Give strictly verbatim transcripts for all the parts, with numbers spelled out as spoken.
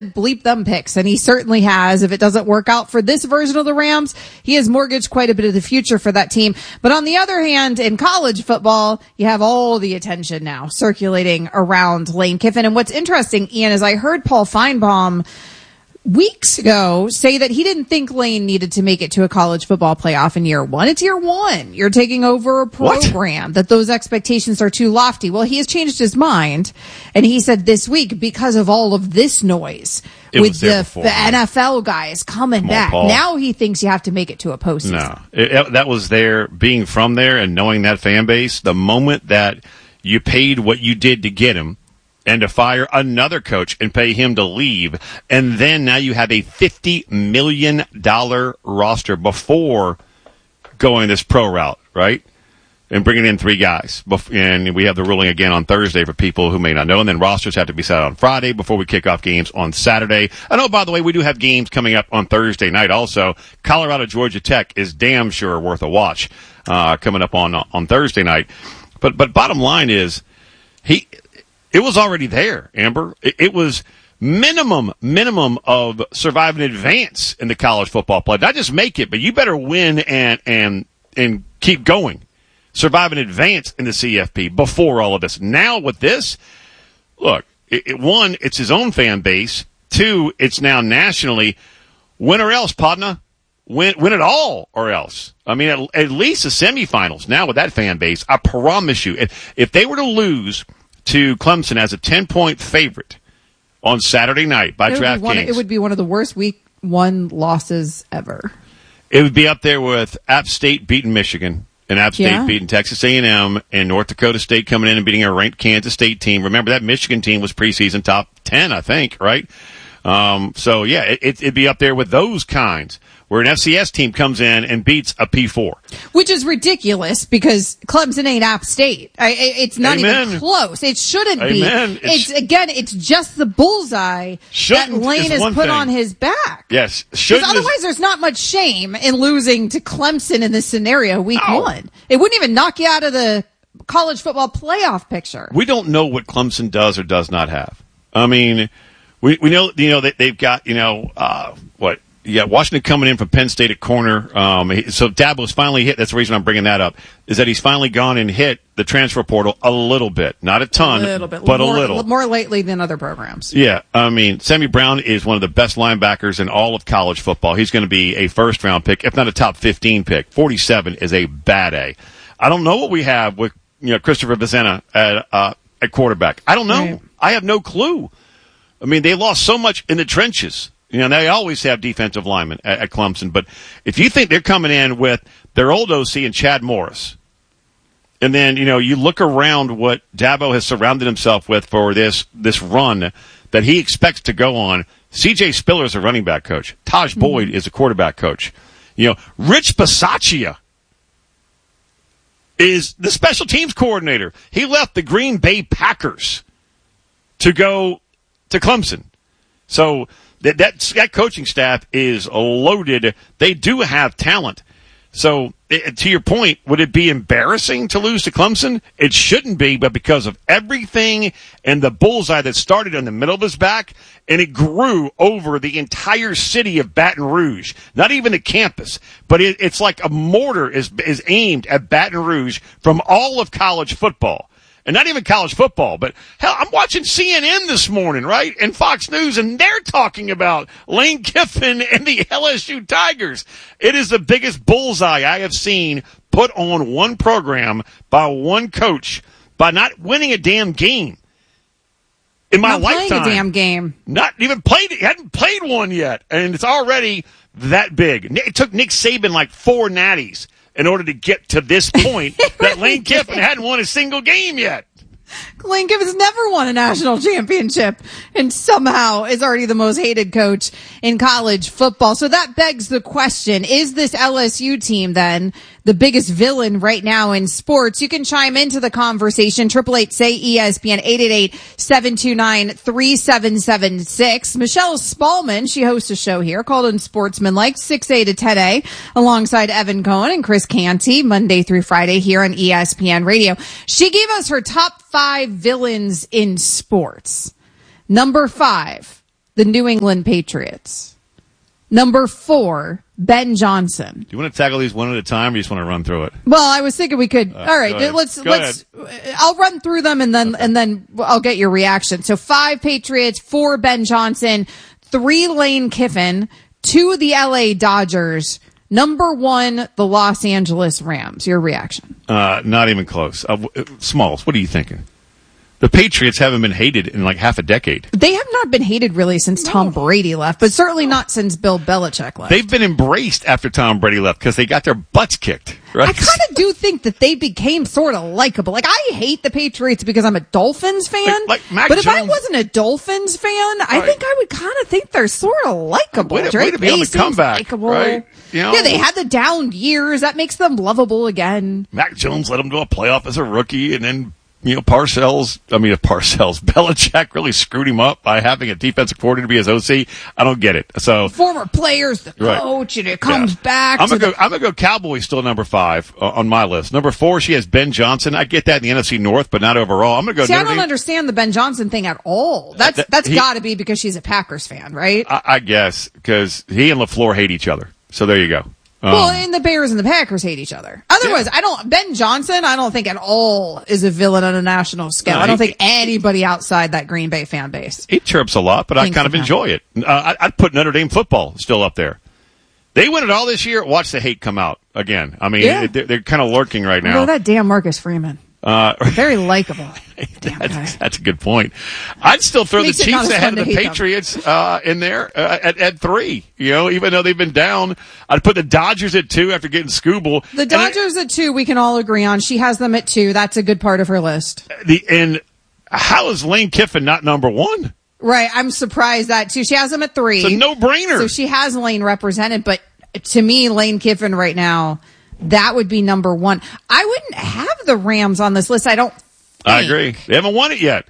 bleep them picks, and he certainly has. If it doesn't work out for this version of the Rams, he has mortgaged quite a bit of the future for that team. But on the other hand, in college football, you have all the attention now circulating around Lane Kiffin. And what's interesting, Ian, is I heard Paul Feinbaum weeks ago say that he didn't think Lane needed to make it to a college football playoff in year one. It's year one. You're taking over a program, what? That those expectations are too lofty. Well, he has changed his mind, and he said this week, because of all of this noise it with the, before, the N F L guys coming back, Paul. Now he thinks you have to make it to a postseason. No, it, it, that was there, being from there and knowing that fan base, the moment that you paid what you did to get him, and to fire another coach and pay him to leave. And then now you have a fifty million dollars roster before going this pro route, right? And bringing in three guys. And we have the ruling again on Thursday for people who may not know. And then rosters have to be set out on Friday before we kick off games on Saturday. I know, by the way, we do have games coming up on Thursday night also. Colorado, Georgia Tech is damn sure worth a watch uh, coming up on on Thursday night. But but bottom line is, he... It was already there, Amber. It, it was minimum, minimum of survive in advance in the college football play. Not just make it, but you better win and and and keep going. Survive in advance in the C F P before all of this. Now with this, look, it, it, one, it's his own fan base. Two, it's now nationally. Win or else, Podna. Win, win it all or else. I mean, at, at least the semifinals. Now with that fan base, I promise you, if, if they were to lose to Clemson as a ten-point favorite on Saturday night by DraftKings, it would be one of the worst week one losses ever. It would be up there with App State beating Michigan and App State yeah. beating Texas A and M and North Dakota State coming in and beating a ranked Kansas State team. Remember, that Michigan team was preseason top ten, I think, right? Um, so, yeah, it, it'd be up there with those kinds, where an F C S team comes in and beats a P four. Which is ridiculous, because Clemson ain't App State. I, it's not Amen. even close. It shouldn't Amen. be. It's, it's again, it's just the bullseye that Lane has put thing. on his back. Yes. Because otherwise is, there's not much shame in losing to Clemson in this scenario week no. one. It wouldn't even knock you out of the college football playoff picture. We don't know what Clemson does or does not have. I mean, we, we know, you know, that they've got, you know, uh, what, Yeah, Washington coming in from Penn State at corner. Um, he, so Dabo's finally hit. That's the reason I'm bringing that up. Is that he's finally gone and hit the transfer portal a little bit, not a ton, a little bit, but more, a little more lately than other programs. Yeah, I mean, Sammy Brown is one of the best linebackers in all of college football. He's going to be a first round pick, if not a top fifteen pick. forty-seven is a bad A. I don't know what we have with you know Christopher Vizzena at uh, at quarterback. I don't know. Right. I have no clue. I mean, they lost so much in the trenches. You know, they always have defensive linemen at, at Clemson. But if you think they're coming in with their old O C and Chad Morris, and then, you know, you look around what Dabo has surrounded himself with for this this run that he expects to go on. C J Spiller is a running back coach. Taj Boyd mm-hmm. is a quarterback coach. You know, Rich Bisaccia is the special teams coordinator. He left the Green Bay Packers to go to Clemson. So that, that that coaching staff is loaded. They do have talent. So it, to your point, would it be embarrassing to lose to Clemson? It shouldn't be, but because of everything and the bullseye that started in the middle of his back, and it grew over the entire city of Baton Rouge, not even the campus, but it, it's like a mortar is is aimed at Baton Rouge from all of college football. And not even college football, but hell, I'm watching C N N this morning, right? And Fox News, and they're talking about Lane Kiffin and the L S U Tigers. It is the biggest bullseye I have seen put on one program by one coach by not winning a damn game in my not lifetime. Playing a damn game. Not even played it. Hadn't played one yet. And it's already that big. It took Nick Saban like four natties in order to get to this point that Lane Kiffin hadn't won a single game yet. Lane Kiffin's never won a national championship and somehow is already the most hated coach in college football. So that begs the question, is this L S U team then the biggest villain right now in sports? You can chime into the conversation. Triple eight say E S P N, eight eight eight, seven two nine, three seven seven six. Michelle Spallman, she hosts a show here called Unsportsmanlike, six A to ten A, alongside Evan Cohen and Chris Canty, Monday through Friday here on E S P N Radio. She gave us her top five villains in sports. Number five, the the New England Patriots. Number four, Ben Johnson. Do you want to tackle these one at a time, or you just want to run through it? Well, I was thinking we could. Uh, all right, let's go let's. ahead. I'll run through them and then Okay. and then I'll get your reaction. So five Patriots, four Ben Johnson, three Lane Kiffin, two the L A Dodgers, number one the Los Angeles Rams. Your reaction? Uh, not even close. Uh, Smalls, what are you thinking? The Patriots haven't been hated in like half a decade. They have not been hated really since Tom Brady left, but certainly not since Bill Belichick left. They've been embraced after Tom Brady left because they got their butts kicked. Right? I kind of do think that they became sort of likable. Like, I hate the Patriots because I'm a Dolphins fan. Like- like Mac but if I Jones- wasn't a Dolphins fan, I Right. think I would kind of think they're sort of likable. Way to- Drake way to be on May the seems comeback, likable. right? You know? Yeah, they had the down years. That makes them lovable again. Mac Jones led them to a playoff as a rookie, and then, you know, Parcells, I mean, if Parcells, Belichick really screwed him up by having a defensive coordinator to be his O C. I don't get it. So, Former players, the Right. coach, and it comes yeah. back I'm to gonna the go. I'm gonna go. Cowboys still number five uh, on my list. Number four, she has Ben Johnson. I get that in the N F C North, but not overall. I'm gonna go. See, I Notre don't Dame. understand the Ben Johnson thing at all. That's that- that's he- got to be because she's a Packers fan, right? I, I guess because he and LaFleur hate each other. So there you go. Um, Well, and the Bears and the Packers hate each other. Otherwise, Yeah. I don't. Ben Johnson, I don't think at all is a villain on a national scale. No, I don't he- think anybody outside that Green Bay fan base. he chirps a lot, but I Thinks kind of about enjoy it. Uh, I, I'd put Notre Dame football still up there. They win it all this year. Watch the hate come out again. I mean, Yeah. they're, they're kind of lurking right Although now. that damn Marcus Freeman, Uh, very likable. Damn guy. that's, that's a good point. I'd still throw the Makes it not Chiefs as ahead fun of to the hate them. Patriots uh, in there uh, at, at three. You know, even though they've been down, I'd put the Dodgers at two after getting Scooble. The And I- Dodgers at two, we can all agree on. She has them at two. That's a good part of her list. the and how is Lane Kiffin not number one? Right. I'm surprised that too. She has them at three. It's a no-brainer. So she has Lane represented, but to me, Lane Kiffin right now, that would be number one. I wouldn't have the Rams on this list. I don't think. I agree. They haven't won it yet.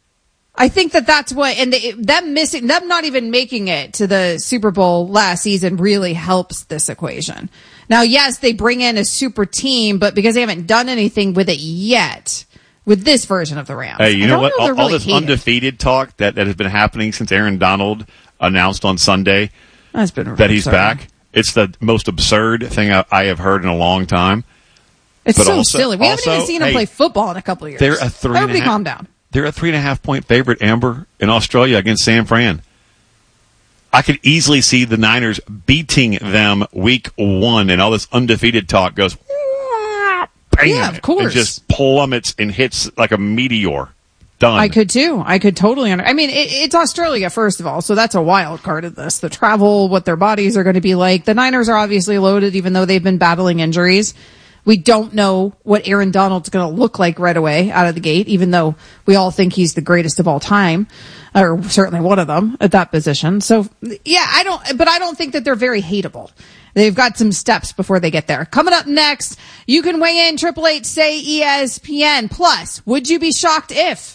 I think that that's what, and they, them missing, them not even making it to the Super Bowl last season really helps this equation. Now, yes, they bring in a super team, but because they haven't done anything with it yet, with this version of the Rams. Hey, you I know don't what? they're all all really this hated. undefeated talk that, that has been happening since Aaron Donald announced on Sunday That's been that he's absurd. back. It's the most absurd thing I, I have heard in a long time. It's But so also- silly. We haven't also, even seen them hey, play football in a couple of years. They're a three. Everybody and a half, calm down. They're a three and a half point favorite, Amber, in Australia against San Fran. I could easily see the Niners beating them week one, and all this undefeated talk goes, bam, Yeah, of course. and just plummets and hits like a meteor. Done. I could too. I could totally under. I mean, it, it's Australia, first of all, so that's a wild card of this. The travel, what their bodies are going to be like. The Niners are obviously loaded, even though they've been battling injuries. We don't know what Aaron Donald's going to look like right away out of the gate, even though we all think he's the greatest of all time, or certainly one of them at that position. So, yeah, I don't, but I don't think that they're very hateable. They've got some steps before they get there. Coming up next, you can weigh in, triple eight say E S P N. Plus, would you be shocked if?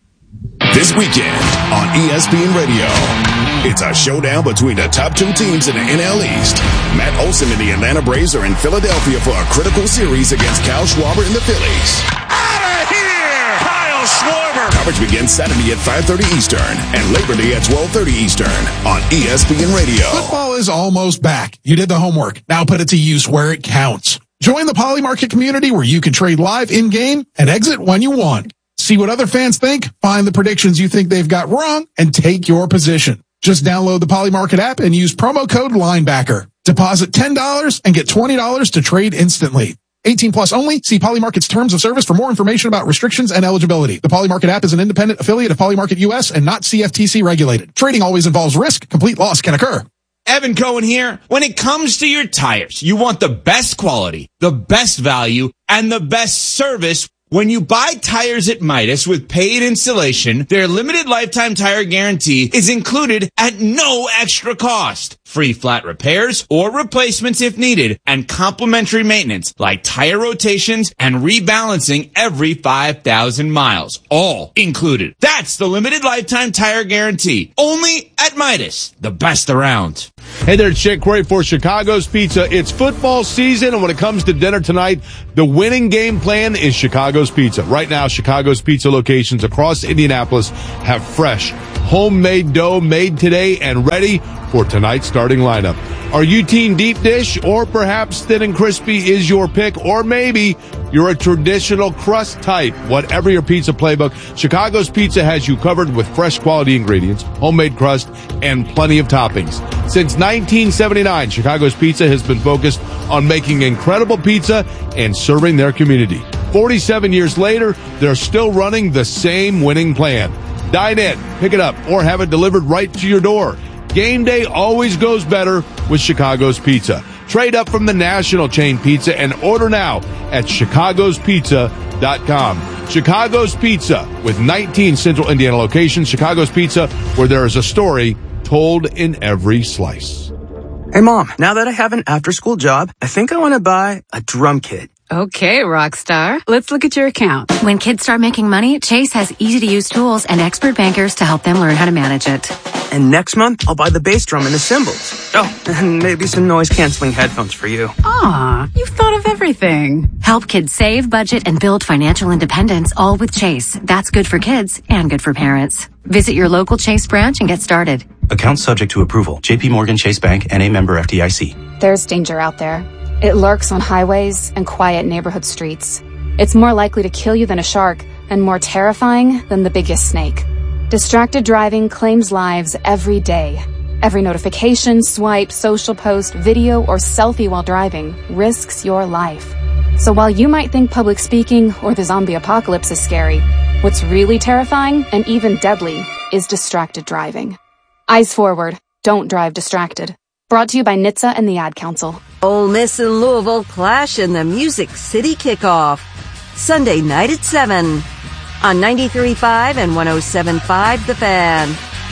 This weekend on E S P N Radio, it's a showdown between the top two teams in the N L East. Matt Olson and the Atlanta Braves are in Philadelphia for a critical series against Kyle Schwarber and the Phillies. Out of here! Kyle Schwarber! Coverage begins Saturday at five thirty Eastern and Labor Day at twelve thirty Eastern on E S P N Radio. Football is almost back. You did the homework. Now put it to use where it counts. Join the Poly Market community where you can trade live in-game and exit when you want. See what other fans think, find the predictions you think they've got wrong, and take your position. Just download the Poly Market app and use promo code Linebacker. Deposit ten dollars and get twenty dollars to trade instantly. eighteen plus only. See Poly Market's terms of service for more information about restrictions and eligibility. The Poly Market app is an independent affiliate of Poly Market U S and not C F T C regulated. Trading always involves risk. Complete loss can occur. Evan Cohen here. When it comes to your tires, you want the best quality, the best value, and the best service. When you buy tires at Midas with paid installation, their limited lifetime tire guarantee is included at no extra cost. Free flat repairs or replacements if needed, and complimentary maintenance like tire rotations and rebalancing every five thousand miles. All included. That's the limited lifetime tire guarantee. Only at Midas, the best around. Hey there, it's Jake Query for Chicago's Pizza. It's football season, and when it comes to dinner tonight, the winning game plan is Chicago's Pizza. Right now, Chicago's Pizza locations across Indianapolis have fresh, homemade dough made today and ready for tonight's starting lineup. Are you team deep dish, or perhaps thin and crispy is your pick, or maybe you're a traditional crust type? Whatever your pizza playbook, Chicago's Pizza has you covered with fresh quality ingredients, homemade crust, and plenty of toppings. Since nineteen seventy-nine, Chicago's Pizza has been focused on making incredible pizza and serving their community. forty-seven years later, they're still running the same winning plan. Dine in, pick it up, or have it delivered right to your door. Game day always goes better with Chicago's Pizza. Trade up from the national chain pizza and order now at chicagos pizza dot com. Chicago's Pizza, with nineteen Central Indiana locations. Chicago's Pizza, where there is a story told in every slice. Hey, Mom, now that I have an after-school job, I think I want to buy a drum kit. Okay, Rockstar. Let's look at your account. When kids start making money, Chase has easy-to-use tools and expert bankers to help them learn how to manage it. And next month, I'll buy the bass drum and the cymbals. Oh, and maybe some noise-canceling headphones for you. Aw, you've thought of everything. Help kids save, budget, and build financial independence, all with Chase. That's good for kids and good for parents. Visit your local Chase branch and get started. Account subject to approval. J P Morgan Chase Bank and a member F D I C. There's danger out there. It lurks on highways and quiet neighborhood streets. It's more likely to kill you than a shark, and more terrifying than the biggest snake. Distracted driving claims lives every day. Every notification, swipe, social post, video, or selfie while driving risks your life. So while you might think public speaking or the zombie apocalypse is scary, what's really terrifying and even deadly is distracted driving. Eyes forward. Don't drive distracted. Brought to you by N H T S A and the Ad Council. Ole Miss and Louisville clash in the Music City Kickoff. Sunday night at seven on ninety-three point five and one oh seven point five The Fan.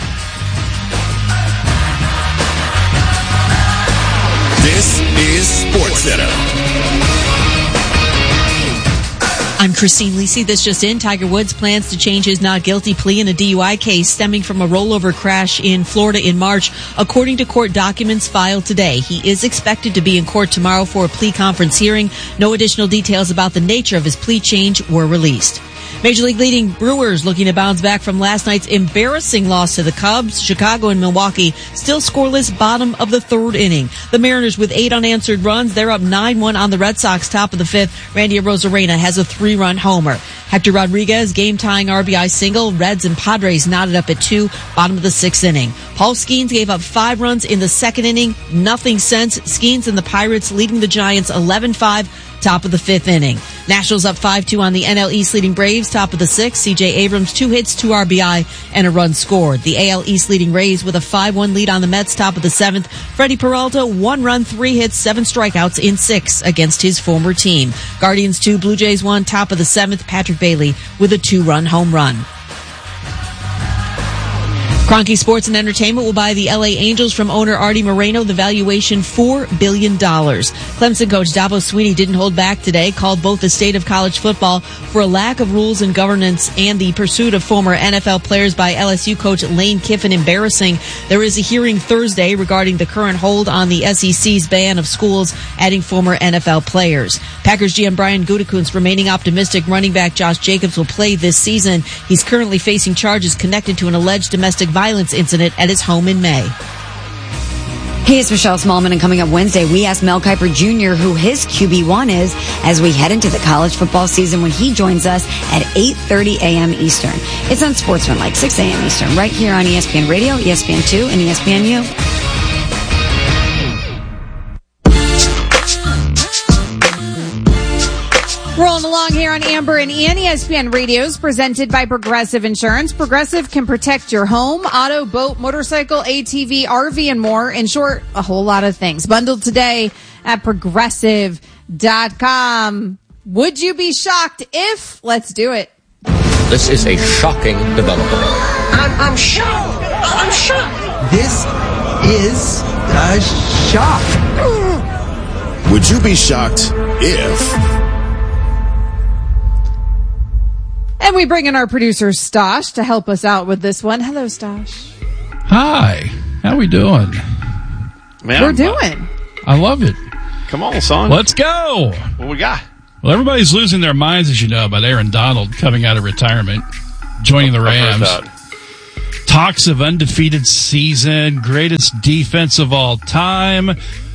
This is SportsCenter. I'm Christine Lisi. This just in. Tiger Woods plans to change his not guilty plea in a D U I case stemming from a rollover crash in Florida in March. According to court documents filed today, he is expected to be in court tomorrow for a plea conference hearing. No additional details about the nature of his plea change were released. Major League leading Brewers looking to bounce back from last night's embarrassing loss to the Cubs. Chicago and Milwaukee still scoreless bottom of the third inning. The Mariners with eight unanswered runs. They're up nine one on the Red Sox top of the fifth. Randy Arozarena has a three-run homer. Hector Rodriguez game-tying R B I single. Reds and Padres knotted up at two, bottom of the sixth inning. Paul Skeens gave up five runs in the second inning. Nothing since. Skeens and the Pirates leading the Giants eleven five. Top of the fifth inning. Nationals up five two on the N L East leading Braves, top of the sixth. C J Abrams, two hits, two R B I, and a run scored. The A L East leading Rays with a five one lead on the Mets, top of the seventh. Freddie Peralta, one run, three hits, seven strikeouts in six against his former team. Guardians two, Blue Jays one, top of the seventh. Patrick Bailey with a two-run home run. Kroenke Sports and Entertainment will buy the L A Angels from owner Artie Moreno. The valuation, four billion dollars. Clemson coach Dabo Swinney didn't hold back today, called both the state of college football for a lack of rules and governance and the pursuit of former N F L players by L S U coach Lane Kiffin embarrassing. There is a hearing Thursday regarding the current hold on the S E C's ban of schools adding former N F L players. Packers G M Brian Gutekunst remaining optimistic running back Josh Jacobs will play this season. He's currently facing charges connected to an alleged domestic violence incident at his home in May. Hey, it's Michelle Smallman, and coming up Wednesday, we asked Mel Kiper Junior who his Q B one is as we head into the college football season when he joins us at eight thirty a.m. Eastern. It's on Sportsmanlike, six a.m. Eastern, right here on E S P N Radio, E S P N two, and E S P N U. Rolling along here on Amber and Ian, E S P N Radios, presented by Progressive Insurance. Progressive can protect your home, auto, boat, motorcycle, A T V, R V, and more. In short, a whole lot of things. Bundled today at progressive dot com. Would you be shocked if? Let's do it. This is a shocking development. I'm, I'm shocked. I'm shocked. This is a shock. Would you be shocked if... And we bring in our producer, Stosh, to help us out with this one. Hello, Stosh. Hi. How we doing? Man, We're doing. I love it. Come on, son. Let's go. What we got? Well, everybody's losing their minds, as you know, about Aaron Donald coming out of retirement, joining the Rams. Talks of undefeated season, greatest defense of all time.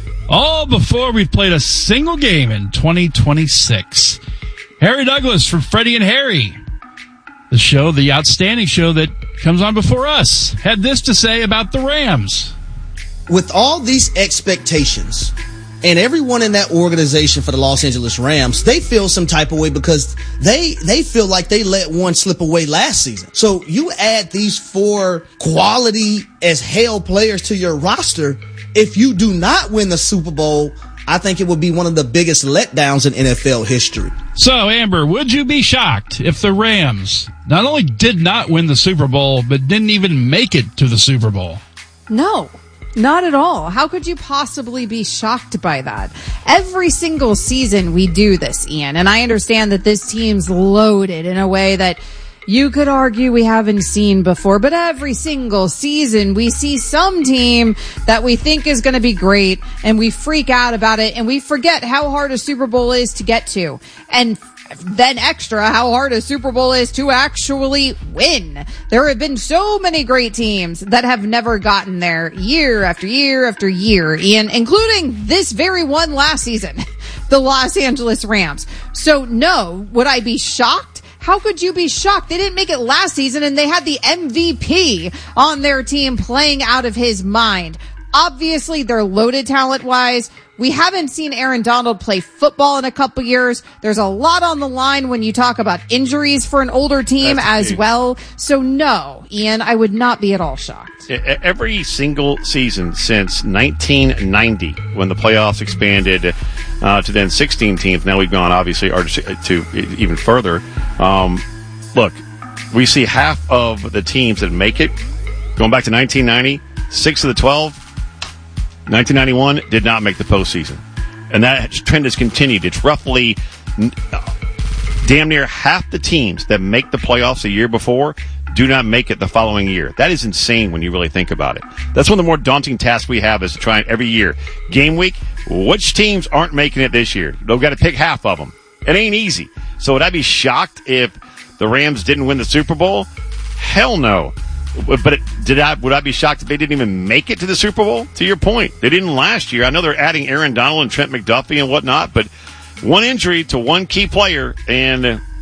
All before we've played a single game in twenty twenty-six. Harry Douglas from Freddie and Harry, the show, the outstanding show that comes on before us, had this to say about the Rams. With all these expectations, and everyone in that organization for the Los Angeles Rams, they feel some type of way because they they feel like they let one slip away last season. So you add these four quality as hell players to your roster. If you do not win the Super Bowl, I think it would be one of the biggest letdowns in N F L history. So, Amber, would you be shocked if the Rams not only did not win the Super Bowl, but didn't even make it to the Super Bowl? No. Not at all. How could you possibly be shocked by that? Every single season we do this, Ian, and I understand that this team's loaded in a way that you could argue we haven't seen before, but every single season we see some team that we think is going to be great and we freak out about it and we forget how hard a Super Bowl is to get to. And then extra how hard a Super Bowl is to actually win. There have been so many great teams that have never gotten there year after year after year, Ian, including this very one last season, the Los Angeles Rams. So no, would I be shocked? How could you be shocked? They didn't make it last season and they had the M V P on their team playing out of his mind. Obviously, they're loaded talent-wise. We haven't seen Aaron Donald play football in a couple years. There's a lot on the line when you talk about injuries for an older team That's as huge. well. So no, Ian, I would not be at all shocked. Every single season since nineteen ninety, when the playoffs expanded uh, to then sixteen teams, now we've gone obviously or to even further. Um, look, we see half of the teams that make it, going back to nineteen ninety, six of the twelve, nineteen ninety-one did not make the postseason. And that trend has continued. It's roughly uh, damn near half the teams that make the playoffs the year before do not make it the following year. That is insane when you really think about it. That's one of the more daunting tasks we have is to try every year. Game week, which teams aren't making it this year? They've got to pick half of them. It ain't easy. So would I be shocked if the Rams didn't win the Super Bowl? Hell no. But it, did I? Would I be shocked if they didn't even make it to the Super Bowl? To your point, they didn't last year. I know they're adding Aaron Donald and Trent McDuffie and whatnot, but one injury to one key player, and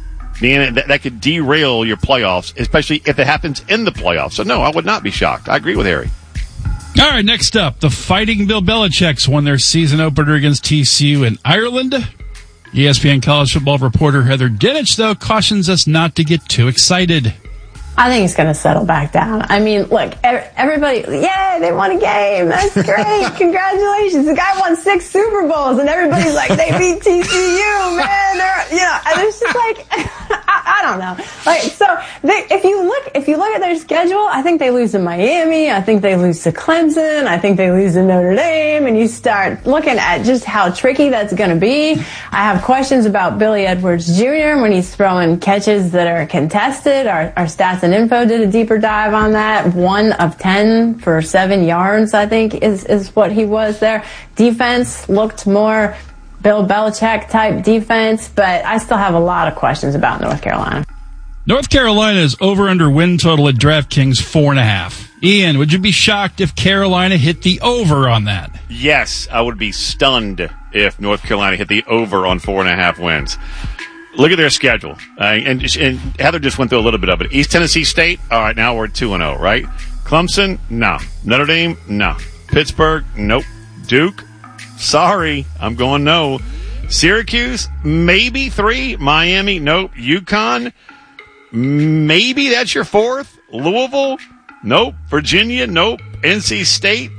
man, that, that could derail your playoffs, especially if it happens in the playoffs. So no, I would not be shocked. I agree with Harry. All right, next up, the Fighting Bill Belichick's won their season opener against T C U in Ireland. E S P N college football reporter Heather Dinich, though, cautions us not to get too excited. I think it's going to settle back down. I mean, look, everybody, yay, they won a game. That's great. Congratulations. The guy won six Super Bowls, and everybody's like, they beat T C U, man. They're, you know, and it's just like, I, I don't know. Like, so they, if you look, if you look at their schedule, I think they lose to Miami. I think they lose to Clemson. I think they lose to Notre Dame. And you start looking at just how tricky that's going to be. I have questions about Billy Edwards Junior when he's throwing catches that are contested. Our, our stats and Info did a deeper dive on that. One of ten for seven yards, I think, is, is what he was there. Defense looked more Bill Belichick type defense, but I still have a lot of questions about North Carolina. North Carolina's over-under win total at DraftKings four and a half. Ian, would you be shocked if Carolina hit the over on that? Yes, I would be stunned if North Carolina hit the over on four and a half wins. Look at their schedule. Uh, and, and Heather just went through a little bit of it. East Tennessee State, all right, now we're two and oh, right? Clemson, no. Notre Dame, no. Pittsburgh, nope. Duke, sorry, I'm going no. Syracuse, maybe three. Miami, nope. UConn, maybe that's your fourth. Louisville, nope. Virginia, nope. N C State,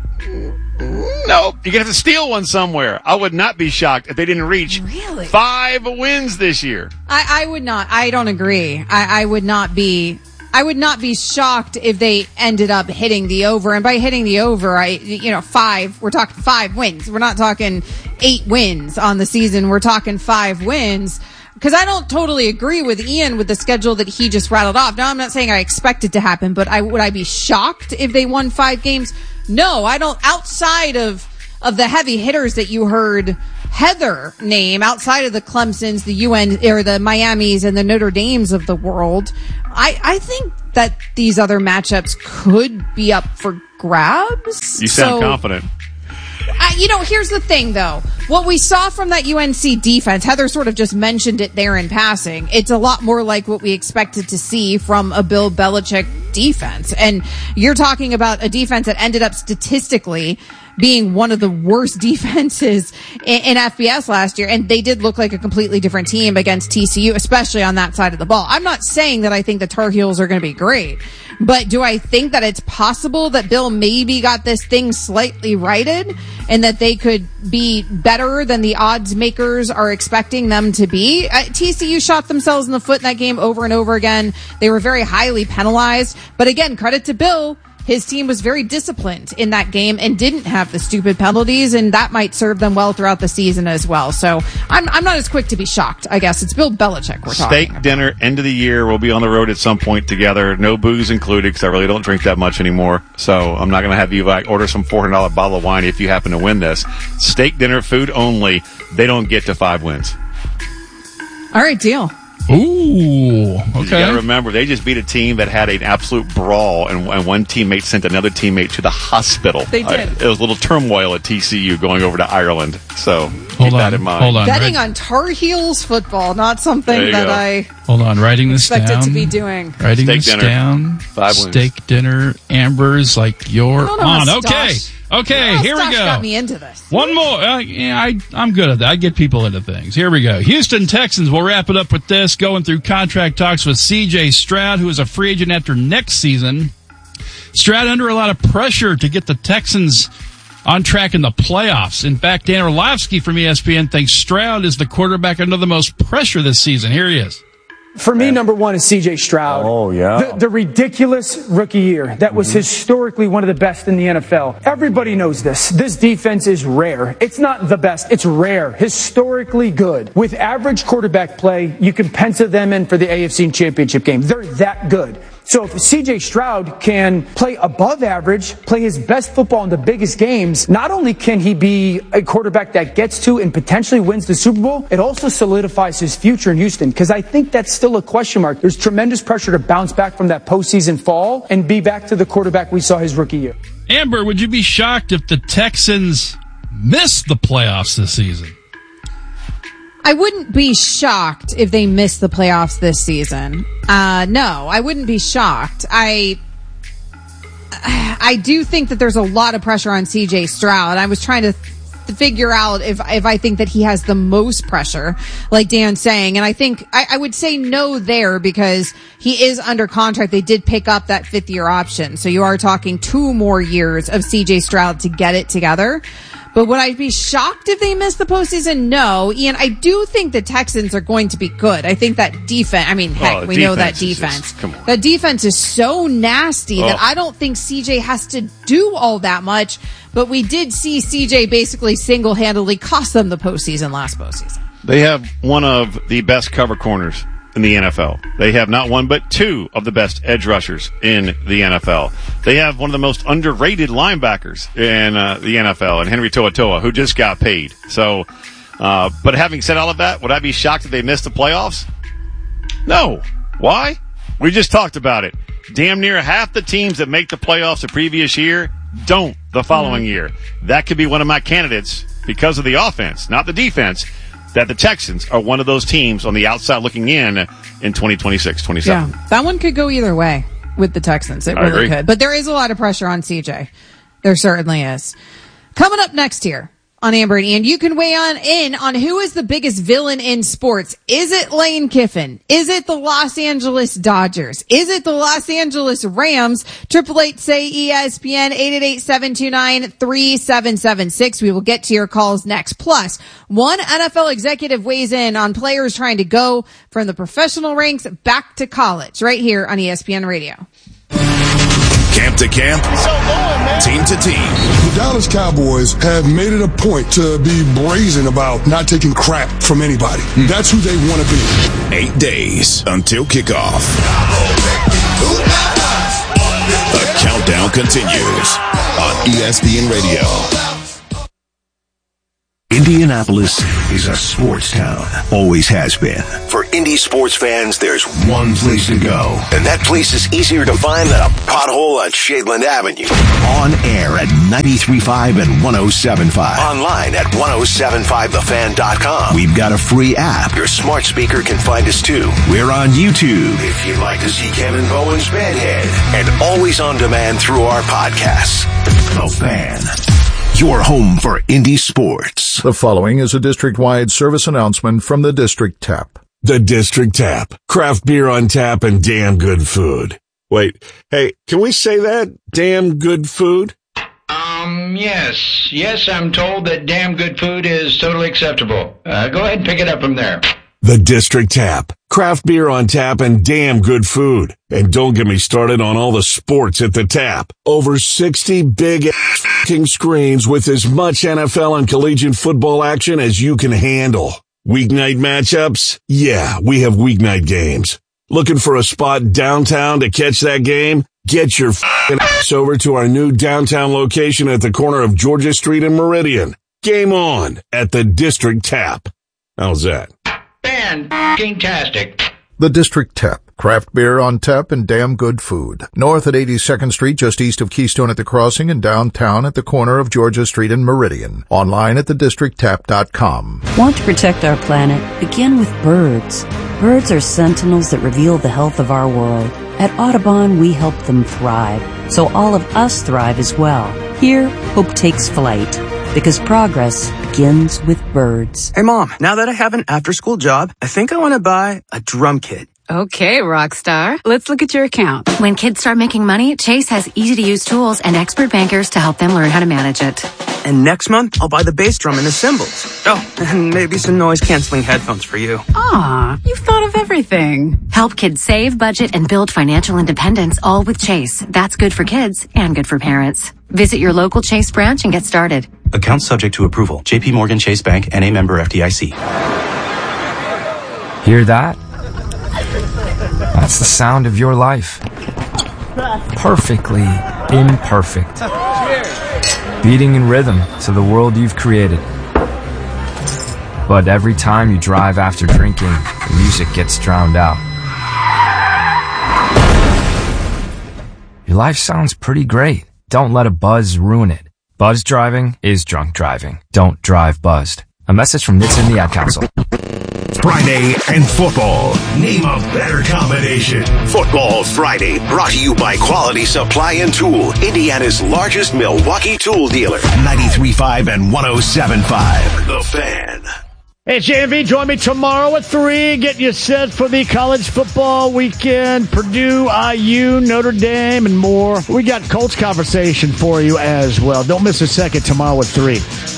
nope. You're going to have to steal one somewhere. I would not be shocked if they didn't reach really? five wins this year. I, I would not. I don't agree. I, I would not be. I would not be shocked if they ended up hitting the over. And by hitting the over, I, you know, five, we're talking five wins. We're not talking eight wins on the season. We're talking five wins. Because I don't totally agree with Ian with the schedule that he just rattled off. Now, I'm not saying I expect it to happen, but I would I be shocked if they won five games? No, I don't. Outside of of the heavy hitters that you heard Heather name outside of the Clemsons, the U N or the Miamis and the Notre Dames of the world. I, I think that these other matchups could be up for grabs. You sound so, confident. I, you know, here's the thing, though. What we saw from that U N C defense, Heather sort of just mentioned it there in passing. It's a lot more like what we expected to see from a Bill Belichick defense. And you're talking about a defense that ended up statistically being one of the worst defenses in, in F B S last year. And they did look like a completely different team against T C U, especially on that side of the ball. I'm not saying that I think the Tar Heels are going to be great, but do I think that it's possible that Bill maybe got this thing slightly righted and that they could be better than the odds makers are expecting them to be? Uh, T C U shot themselves in the foot in that game over and over again. They were very highly penalized. But again, credit to Bill. His team was very disciplined in that game and didn't have the stupid penalties, and that might serve them well throughout the season as well. So I'm I'm not as quick to be shocked, I guess. It's Bill Belichick we're talking Steak about. dinner, end of the year. We'll be on the road at some point together. No booze included because I really don't drink that much anymore. So I'm not going to have you like, order some four hundred dollars bottle of wine if you happen to win this. Steak dinner, food only. They don't get to five wins. All right, deal. Ooh, okay. You got to remember, they just beat a team that had an absolute brawl, and, and one teammate sent another teammate to the hospital. They did. Uh, it was a little turmoil at T C U going over to Ireland. So keep Hold that on, in mind. hold on. Betting Right. on Tar Heels football, not There something you that go. I Hold on, writing this expected down. to be doing. Writing Steak this dinner. down. Five wins. Steak dinner, Amber's like you're I don't know on. how Okay, Stosh- okay, Well, here we Stosh go. got me into this. One more. Uh, yeah, I, I'm good at that. I get people into things. Here we go. Houston Texans. We'll wrap it up with this. Going through contract talks with C J Stroud, who is a free agent after next season. Stroud under a lot of pressure to get the Texans on track in the playoffs. In fact, Dan Orlovsky from E S P N thinks Stroud is the quarterback under the most pressure this season. Here he is. For me, number one is C J Stroud. Oh, yeah. The, the ridiculous rookie year that was historically one of the best in the N F L. Everybody knows this. This defense is rare. It's not the best. It's rare. Historically good. With average quarterback play, you can pencil them in for the A F C Championship game. They're that good. So if C J Stroud can play above average, play his best football in the biggest games, not only can he be a quarterback that gets to and potentially wins the Super Bowl, it also solidifies his future in Houston, because I think that's still a question mark. There's tremendous pressure to bounce back from that postseason fall and be back to the quarterback we saw his rookie year. Amber, would you be shocked if the Texans miss the playoffs this season? I wouldn't be shocked if they missed the playoffs this season. Uh, no, I wouldn't be shocked. I, I do think that there's a lot of pressure on C J Stroud. I was trying to th- figure out if, if I think that he has the most pressure, like Dan's saying. And I think I, I would say no there because he is under contract. They did pick up that fifth year option. So you are talking two more years of C J Stroud to get it together. But would I be shocked if they missed the postseason? No. Ian, I do think the Texans are going to be good. I think that defense, I mean, heck, Oh, we know that defense is defense. just- come on. That defense is so nasty Oh. that I don't think C J has to do all that much. But we did see C J basically single-handedly cost them the postseason last postseason. They have one of the best cover corners in the N F L. They have not one, but two of the best edge rushers in the N F L. They have one of the most underrated linebackers in uh, the N F L, and Henry To'oTo'o, who just got paid. So, uh, but having said all of that, would I be shocked if they missed the playoffs? No. Why? We just talked about it. Damn near half the teams that make the playoffs the previous year don't the following year. That could be one of my candidates because of the offense, not the defense, that the Texans are one of those teams on the outside looking in in twenty twenty-six twenty-seven. Yeah, that one could go either way with the Texans. It I really agree. could. But there is a lot of pressure on C J. There certainly is. Coming up next here on Amber and Ian, you can weigh on in on who is the biggest villain in sports. Is it Lane Kiffin? Is it the Los Angeles Dodgers? Is it the Los Angeles Rams? Triple eight say E S P N eight eight eight, seven two nine, three seven seven six. We will get to your calls next. Plus, one N F L executive weighs in on players trying to go from the professional ranks back to college right here on E S P N Radio. Camp to camp, team to team. The Dallas Cowboys have made it a point to be brazen about not taking crap from anybody. That's who they want to be. Eight days until kickoff. The countdown continues on E S P N Radio. Indianapolis is a sports town. Always has been. For Indy sports fans, there's one place to go. And that place is easier to find than a pothole on Shadeland Avenue. On air at ninety-three point five and one oh seven point five. Online at ten seventy-five the fan dot com. We've got a free app. Your smart speaker can find us too. We're on YouTube if you'd like to see Kevin Bowen's Bedhead. And always on demand through our podcasts. The Fan. Your home for Indy sports. The following is a district-wide service announcement from the District Tap. The District Tap. Craft beer on tap and damn good food. Wait, hey, can we say that? Damn good food? Um, yes. Yes, I'm told that damn good food is totally acceptable. Uh, go ahead and pick it up from there. The District Tap. Craft beer on tap and damn good food. And don't get me started on all the sports at the tap. Over sixty big f***ing screens with as much N F L and collegiate football action as you can handle. Weeknight matchups? Yeah, we have weeknight games. Looking for a spot downtown to catch that game? Get your f***ing ass over to our new downtown location at the corner of Georgia Street and Meridian. Game on at the District Tap. How's that? Fan-tastic. The District Tap. Craft beer on tap and damn good food. North at eighty-second Street, just east of Keystone at the Crossing, and downtown at the corner of Georgia Street and Meridian. Online at the district tap dot com. Want to protect our planet? Begin with birds. Birds are sentinels that reveal the health of our world. At Audubon, we help them thrive, so all of us thrive as well. Here, hope takes flight, because progress begins with birds. Hey, Mom, now that I have an after-school job, I think I want to buy a drum kit. Okay, Rockstar. Let's look at your account. When kids start making money, Chase has easy-to-use tools and expert bankers to help them learn how to manage it. And next month, I'll buy the bass drum and the cymbals. Oh, and maybe some noise-canceling headphones for you. Aw, you've thought of everything. Help kids save, budget, and build financial independence, all with Chase. That's good for kids and good for parents. Visit your local Chase branch and get started. Account subject to approval. J P Morgan Chase Bank, N A member F D I C. Hear that? That's the sound of your life. Perfectly imperfect. Beating in rhythm to the world you've created. But every time you drive after drinking, the music gets drowned out. Your life sounds pretty great. Don't let a buzz ruin it. Buzz driving is drunk driving. Don't drive buzzed. A message from N H T S A and the Ad Council. Friday and football. Name a better combination. Football Friday, brought to you by Quality Supply and Tool, Indiana's largest Milwaukee tool dealer. ninety-three point five and one oh seven point five. The Fan. Hey, it's J M V. Join me tomorrow at three. Get you set for the college football weekend. Purdue, I U, Notre Dame, and more. We got Colts conversation for you as well. Don't miss a second tomorrow at three.